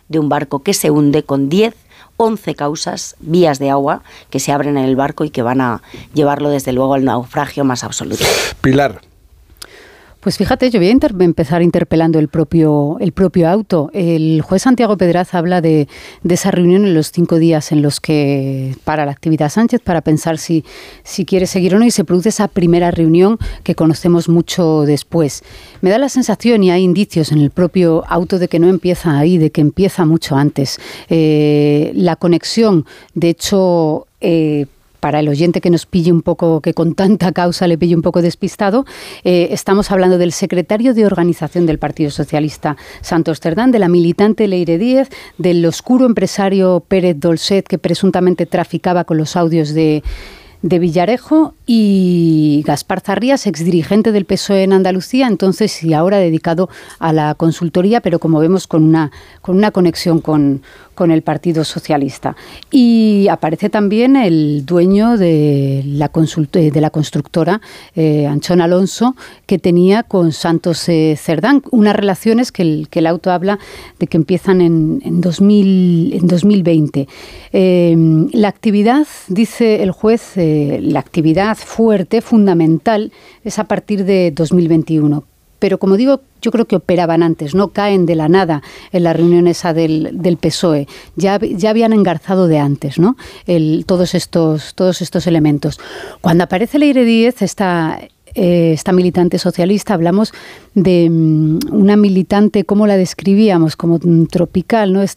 de un barco que se hunde con 11 causas, vías de agua que se abren en el barco y que van a llevarlo desde luego al naufragio más absoluto. Pilar. Pues fíjate, yo voy a empezar interpelando el propio auto. El juez Santiago Pedraz habla de esa reunión en los 5 días en los que para la actividad Sánchez, para pensar si quiere seguir o no, y se produce esa primera reunión que conocemos mucho después. Me da la sensación, y hay indicios en el propio auto, de que no empieza ahí, de que empieza mucho antes. La conexión, de hecho, para el oyente que nos pille un poco, que con tanta causa le pille un poco despistado, estamos hablando del secretario de organización del Partido Socialista, Santos Cerdán, de la militante Leire Díez, del oscuro empresario Pérez Dolcet, que presuntamente traficaba con los audios de Villarejo, y Gaspar Zarrías, exdirigente del PSOE en Andalucía, entonces y ahora dedicado a la consultoría, pero como vemos con una conexión con el Partido Socialista. Y aparece también el dueño de la constructora, Anchón Alonso, que tenía con Santos Cerdán unas relaciones que el auto habla de que empiezan en 2020. La actividad, dice el juez, la actividad fuerte, fundamental, es a partir de 2021. Pero como digo, yo creo que operaban antes, no caen de la nada en la reunión esa del PSOE. Ya habían engarzado de antes, ¿no? Todos estos elementos. Cuando aparece Leire Díez, esta militante socialista, hablamos de una militante, ¿cómo la describíamos? Como tropical, ¿no?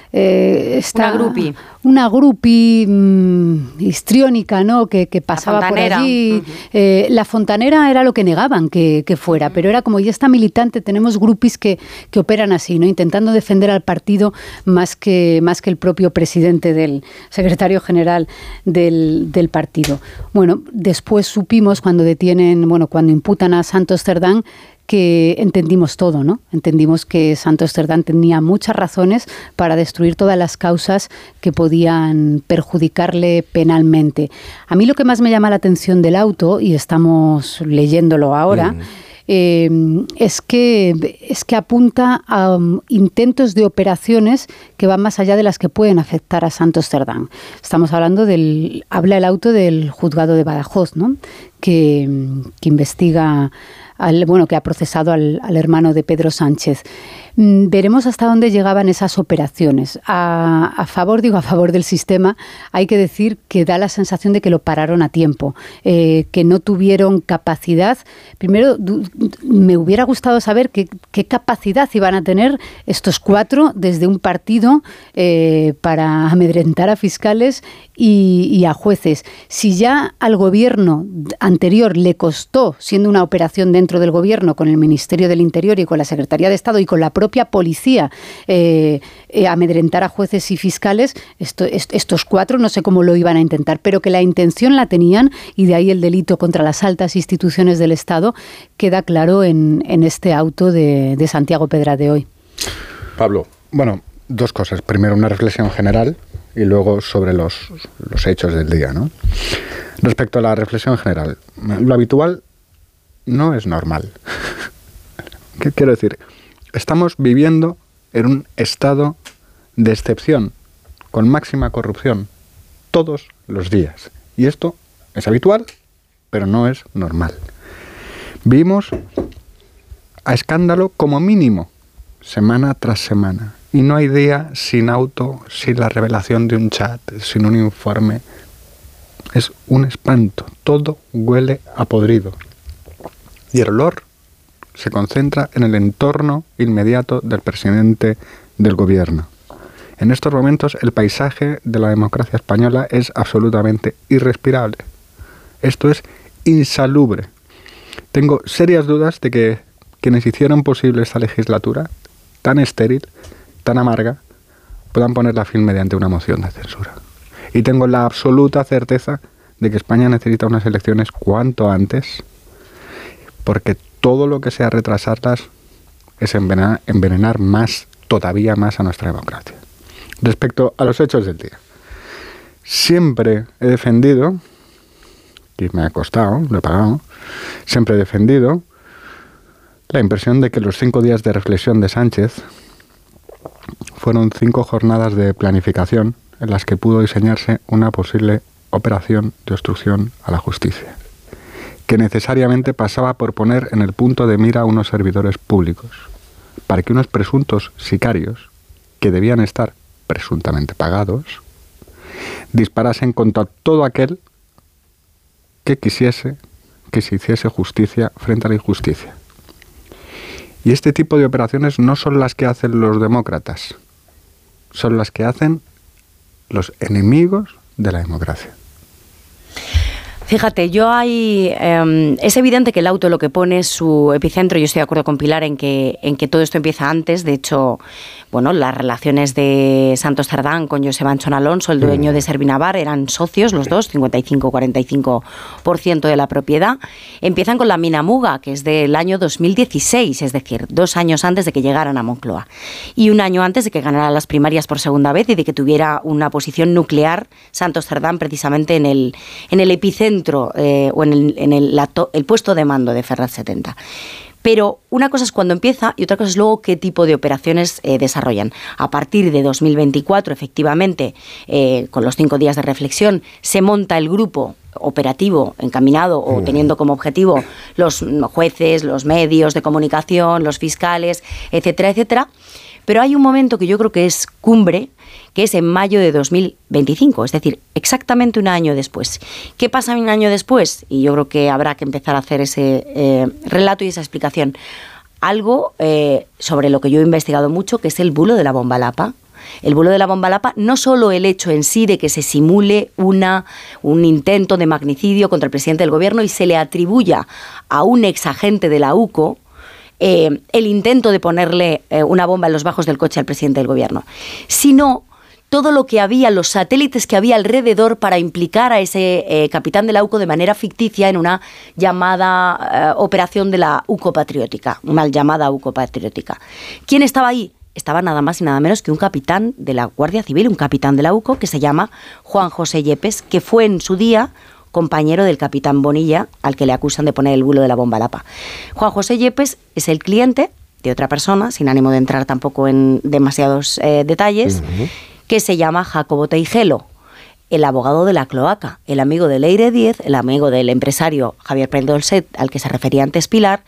Una groupie histriónica, ¿no? Que pasaba por allí. Uh-huh. La fontanera era lo que negaban que fuera, pero era como, y esta militante, tenemos groupies que operan así, ¿no? Intentando defender al partido más que el propio presidente, del secretario general del partido. Bueno, después supimos cuando imputan a Santos Cerdán, que entendimos todo, ¿no? Entendimos que Santos Cerdán tenía muchas razones para destruir todas las causas que podían perjudicarle penalmente. A mí lo que más me llama la atención del auto, y estamos leyéndolo ahora, es que apunta a intentos de operaciones que van más allá de las que pueden afectar a Santos Cerdán. Estamos hablando habla el auto del juzgado de Badajoz, ¿no? Que investiga que ha procesado al hermano de Pedro Sánchez. Veremos hasta dónde llegaban esas operaciones. A favor del sistema, hay que decir que da la sensación de que lo pararon a tiempo, que no tuvieron capacidad. Primero, me hubiera gustado saber qué capacidad iban a tener estos 4 desde un partido para amedrentar a fiscales y a jueces. Si ya al gobierno anterior le costó, siendo una operación dentro del gobierno, con el Ministerio del Interior y con la Secretaría de Estado y con la propia policía, amedrentar a jueces y fiscales, estos 4 no sé cómo lo iban a intentar, pero que la intención la tenían, y de ahí el delito contra las altas instituciones del Estado, queda claro en este auto de Santiago Pedraz de hoy. Pablo. Bueno, 2 cosas. Primero, una reflexión general y luego sobre los hechos del día, ¿no? Respecto a la reflexión general, lo habitual no es normal. ¿Qué quiero decir? Estamos viviendo en un estado de excepción, con máxima corrupción, todos los días. Y esto es habitual, pero no es normal. Vivimos a escándalo como mínimo, semana tras semana. Y no hay día sin auto, sin la revelación de un chat, sin un informe. Es un espanto. Todo huele a podrido. Y el olor se concentra en el entorno inmediato del presidente del gobierno. En estos momentos el paisaje de la democracia española es absolutamente irrespirable. Esto es insalubre. Tengo serias dudas de que quienes hicieron posible esta legislatura tan estéril, tan amarga, puedan ponerla fin mediante una moción de censura. Y tengo la absoluta certeza de que España necesita unas elecciones cuanto antes, porque todo lo que sea retrasarlas es envenenar más, todavía más a nuestra democracia. Respecto a los hechos del día, siempre he defendido, y me ha costado, lo he pagado, siempre he defendido la impresión de que los 5 días de reflexión de Sánchez fueron 5 jornadas de planificación en las que pudo diseñarse una posible operación de obstrucción a la justicia, que necesariamente pasaba por poner en el punto de mira a unos servidores públicos, para que unos presuntos sicarios, que debían estar presuntamente pagados, disparasen contra todo aquel que quisiese que se hiciese justicia frente a la injusticia. Y este tipo de operaciones no son las que hacen los demócratas, son las que hacen los enemigos de la democracia. Fíjate, es evidente que el auto lo que pone es su epicentro. Yo estoy de acuerdo con Pilar en que todo esto empieza antes. De hecho, bueno, las relaciones de Santos Cerdán con Joseba Anchón Alonso, el dueño de Servinavar, eran socios los dos, 55-45% de la propiedad. Empiezan con la mina Muga, que es del año 2016, es decir, 2 años antes de que llegaran a Moncloa. Y 1 año antes de que ganara las primarias por segunda vez y de que tuviera una posición nuclear Santos Cerdán precisamente en el epicentro o en el puesto de mando de Ferrat 70. Pero una cosa es cuando empieza y otra cosa es luego qué tipo de operaciones desarrollan. A partir de 2024, efectivamente, con los 5 días de reflexión, se monta el grupo operativo encaminado o teniendo como objetivo los jueces, los medios de comunicación, los fiscales, etcétera, etcétera. Pero hay un momento que yo creo que es cumbre, que es en mayo de 2025, es decir, exactamente 1 año después. ¿Qué pasa 1 año después? Y yo creo que habrá que empezar a hacer ese relato y esa explicación. Algo sobre lo que yo he investigado mucho, que es el bulo de la bomba Lapa. El bulo de la bomba Lapa, no solo el hecho en sí de que se simule un intento de magnicidio contra el presidente del gobierno y se le atribuya a un exagente de la UCO, el intento de ponerle una bomba en los bajos del coche al presidente del gobierno, sino todo lo que había, los satélites que había alrededor para implicar a ese capitán de la UCO de manera ficticia en una llamada operación de la UCO patriótica, mal llamada UCO patriótica. ¿Quién estaba ahí? Estaba nada más y nada menos que un capitán de la Guardia Civil, un capitán de la UCO que se llama Juan José Yepes, que fue en su día compañero del capitán Bonilla, al que le acusan de poner el bulo de la bomba Lapa. Juan José Yepes es el cliente de otra persona, sin ánimo de entrar tampoco en demasiados detalles, que se llama Jacobo Teijelo, el abogado de la cloaca, el amigo de Leire Díez, el amigo del empresario Javier Pendolset, al que se refería antes Pilar,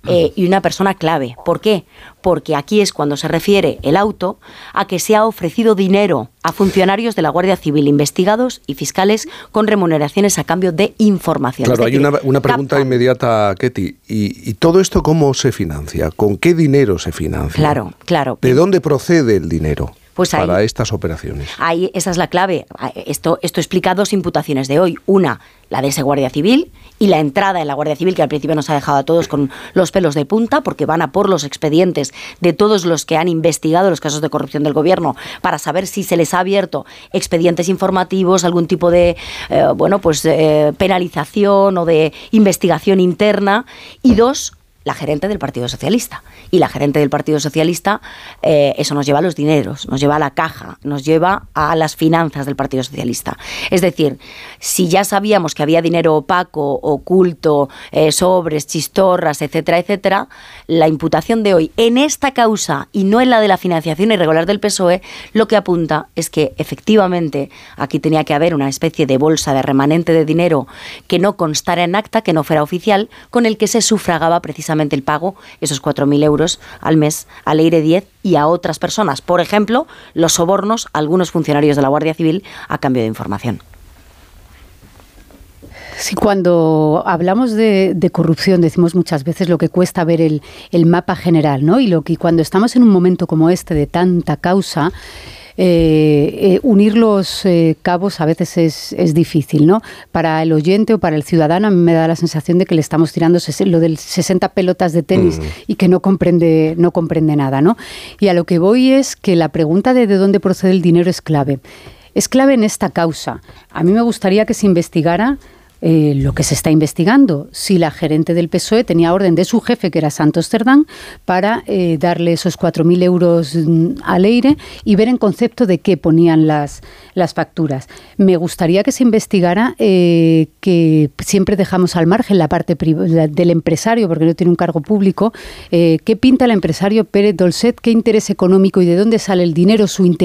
y una persona clave. ¿Por qué? Porque aquí es cuando se refiere el auto a que se ha ofrecido dinero a funcionarios de la Guardia Civil, investigados y fiscales con remuneraciones a cambio de información. Claro, hay una pregunta inmediata, Ketty. ¿Y todo esto cómo se financia? ¿Con qué dinero se financia? Claro. ¿De dónde procede el dinero? Pues ahí, para estas operaciones. Ahí, esa es la clave. Esto explica 2 imputaciones de hoy. Una, la de ese Guardia Civil, y la entrada en la Guardia Civil, que al principio nos ha dejado a todos con los pelos de punta, porque van a por los expedientes de todos los que han investigado los casos de corrupción del gobierno, para saber si se les ha abierto expedientes informativos, algún tipo de penalización o de investigación interna. Y 2, la gerente del Partido Socialista. Y la gerente del Partido Socialista, eso nos lleva a los dineros, nos lleva a la caja, nos lleva a las finanzas del Partido Socialista. Es decir, si ya sabíamos que había dinero opaco, oculto, sobres, chistorras, etcétera, etcétera, la imputación de hoy en esta causa y no en la de la financiación irregular del PSOE, lo que apunta es que efectivamente aquí tenía que haber una especie de bolsa de remanente de dinero que no constara en acta, que no fuera oficial, con el que se sufragaba precisamente el pago, esos 4.000 euros al mes, a Leire Díez y a otras personas. Por ejemplo, los sobornos a algunos funcionarios de la Guardia Civil a cambio de información. Sí, cuando hablamos de corrupción decimos muchas veces lo que cuesta ver el mapa general, ¿no? Y cuando estamos en un momento como este de tanta causa, unir los cabos a veces es difícil, ¿no? Para el oyente o para el ciudadano a mí me da la sensación de que le estamos tirando lo del 60 pelotas de tenis y que no comprende nada, ¿no? Y a lo que voy es que la pregunta de dónde procede el dinero es clave. Es clave en esta causa. A mí me gustaría que se investigara lo que se está investigando, si la gerente del PSOE tenía orden de su jefe, que era Santos Cerdán, para darle esos 4.000 euros al Leire y ver en concepto de qué ponían las facturas. Me gustaría que se investigara, que siempre dejamos al margen la parte del empresario, porque no tiene un cargo público, qué pinta el empresario Pérez Dolcet, qué interés económico y de dónde sale el dinero, su interés